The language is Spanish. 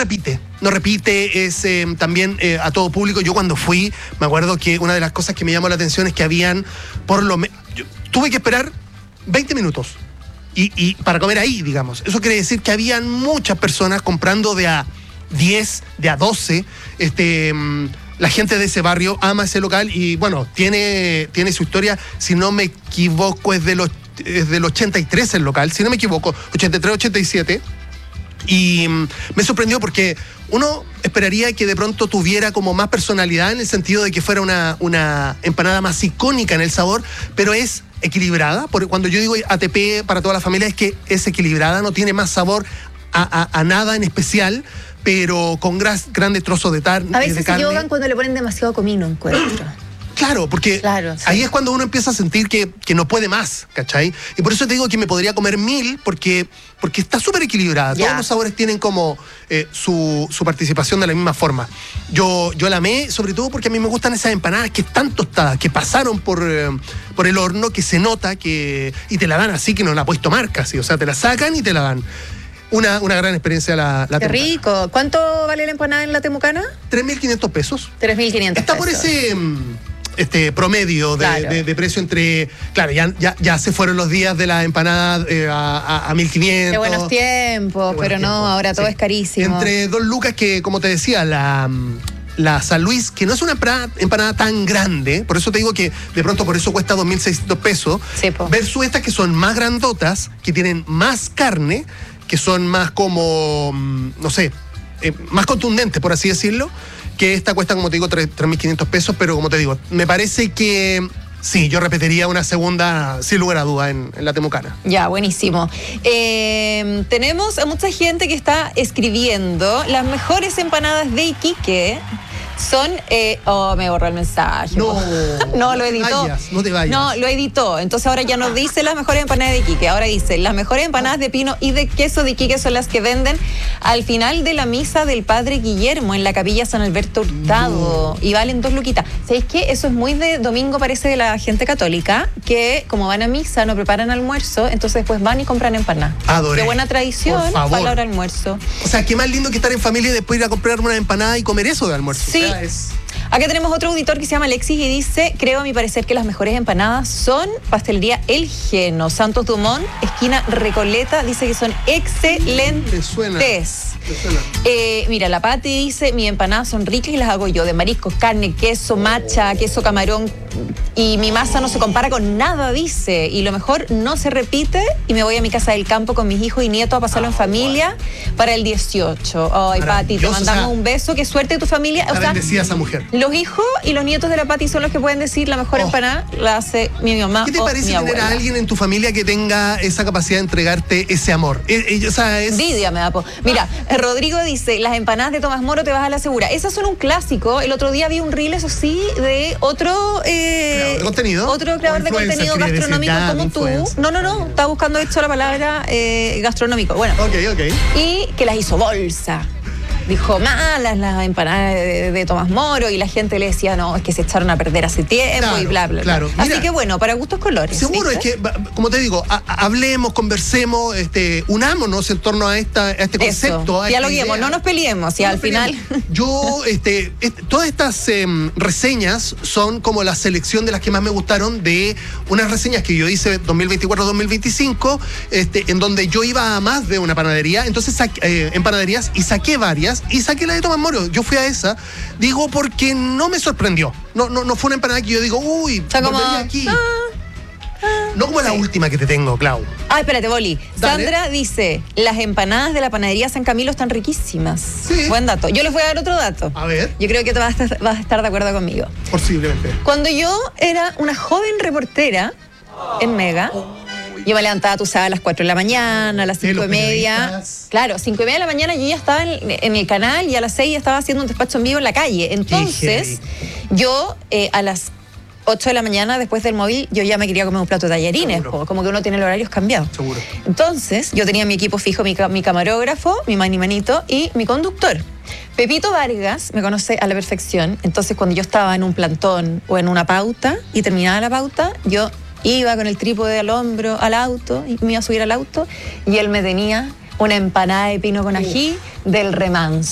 no repite, es también a todo público. Yo cuando fui, me acuerdo que una de las cosas que me llamó la atención es que habían, tuve que esperar 20 minutos y para comer ahí, digamos. Eso quiere decir que habían muchas personas comprando de a 10, de a 12, la gente de ese barrio ama ese local y bueno, tiene su historia, si no me equivoco es del 83 el local, si no me equivoco, 83, 87. Y me sorprendió porque uno esperaría que de pronto tuviera como más personalidad en el sentido de que fuera una empanada más icónica en el sabor, pero es equilibrada. Porque cuando yo digo ATP para toda la familia es que es equilibrada, no tiene más sabor a nada en especial, pero con grandes trozos de carne. A veces se equivocan cuando le ponen demasiado comino, encuentro. Claro, porque sí. Ahí es cuando uno empieza a sentir que no puede más, ¿cachai? Y por eso te digo que me podría comer 1000 porque está súper equilibrada. Todos los sabores tienen como su participación de la misma forma. Yo la amé, sobre todo porque a mí me gustan esas empanadas que están tostadas, que pasaron por el horno, que se nota y te la dan así que no la puedes tomar casi. O sea, te la sacan y te la dan. Una gran experiencia la Qué rico. ¿Cuánto vale la empanada en la Temucana? 3.500 pesos. 3.500 Está por ese promedio de precio entre... Claro, ya se fueron los días de la empanada a 1.500. Qué buenos tiempos, pero no, ahora todo es carísimo. Entre 2 lucas que, como te decía, la San Luis, que no es una empanada tan grande, por eso te digo que de pronto por eso cuesta 2.600 pesos, versus estas que son más grandotas, que tienen más carne, que son más como, no sé, más contundentes, por así decirlo, que esta cuesta, como te digo, 3.500 pesos, pero como te digo, me parece que sí, yo repetiría una segunda, sin lugar a duda, en la Temucana. Ya, buenísimo. Tenemos a mucha gente que está escribiendo las mejores empanadas de Iquique. Son... me borró el mensaje. No, lo editó. No te vayas. No, lo editó. Entonces ahora ya no dice las mejores empanadas de Iquique. Ahora dice, las mejores empanadas de pino y de queso de Iquique son las que venden al final de la misa del Padre Guillermo en la capilla San Alberto Hurtado. Y valen 2 luquitas. ¿Sabéis qué? Eso es muy de domingo, parece, de la gente católica, que como van a misa, no preparan almuerzo, entonces después van y compran empanadas. Adoré. Qué buena tradición para la hora de almuerzo. O sea, qué más lindo que estar en familia y después ir a comprar una empanada y comer eso de almuerzo. Sí. O sea, Acá tenemos otro auditor que se llama Alexis y dice, creo a mi parecer que las mejores empanadas son Pastelería El Geno, Santos Dumont, esquina Recoleta, dice que son excelentes. Te suena. Mira, la Pati dice, mis empanadas son ricas y las hago yo, de mariscos, carne, queso, macha, queso camarón, y mi masa no se compara con nada, dice, y lo mejor no se repite, y me voy a mi casa del campo con mis hijos y nietos a pasarlo en familia para el 18. Ay, Pati, te mandamos un beso, qué suerte de tu familia. Está bendecida esa mujer. Los hijos y los nietos de la Pati son los que pueden decir la mejor empanada la hace mi mamá. ¿Qué te parece tener a alguien en tu familia que tenga esa capacidad de entregarte ese amor? Envidia me da. Mira, Rodrigo dice, las empanadas de Tomás Moro te vas a la segura. Esas son un clásico. El otro día vi un reel, eso sí, de otro creador de contenido. Otro creador de contenido gastronómico como tú. No, estaba buscando esto la palabra gastronómico. Bueno. Ok. Y que las hizo bolsa. Dijo, malas las empanadas de Tomás Moro, y la gente le decía, no, es que se echaron a perder hace tiempo y bla, bla, bla. Claro. Así que bueno, para gustos colores. Seguro, ¿viste? Es que, como te digo, hablemos, conversemos, unámonos en torno a este concepto. Dialoguemos, no nos peleemos, y al final... Yo, todas estas reseñas son como la selección de las que más me gustaron, de unas reseñas que yo hice 2024-2025, en donde yo iba a más de una panadería, entonces en panaderías, y saqué varias, y saqué la de Tomás Moro. Yo fui a esa, digo, porque no me sorprendió. No fue una empanada que yo digo, uy, volvería aquí. No como la última que te tengo, Clau. Espérate, Boli. Dale. Sandra dice, las empanadas de la panadería San Camilo están riquísimas. Sí. Buen dato. Yo les voy a dar otro dato. A ver. Yo creo que vas a estar de acuerdo conmigo. Posiblemente. Cuando yo era una joven reportera en Mega, yo me levantaba, tú sabes, a las 4 de la mañana, a las 5:30. Claro, 5:30 de la mañana yo ya estaba en el canal, y a las 6 ya estaba haciendo un despacho en vivo en la calle. Entonces, yo a las 8 de la mañana, después del móvil, yo ya me quería comer un plato de tallarines, como que uno tiene los horarios cambiados. Seguro. Entonces, yo tenía mi equipo fijo, mi camarógrafo, mi manito y mi conductor. Pepito Vargas me conoce a la perfección. Entonces, cuando yo estaba en un plantón o en una pauta y terminaba la pauta, yo iba con el trípode al hombro al auto, y me iba a subir al auto, y él me tenía una empanada de pino con ají del Remanso.